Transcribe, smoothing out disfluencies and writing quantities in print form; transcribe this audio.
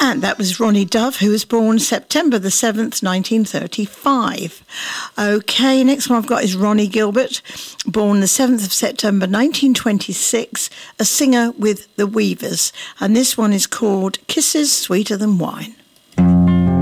And that was Ronnie Dove, who was born September the 7th, 1935. Okay, next one I've got is Ronnie Gilbert, born the 7th of September 1926, a singer with the Weavers. And this one is called Kisses Sweeter Than Wine.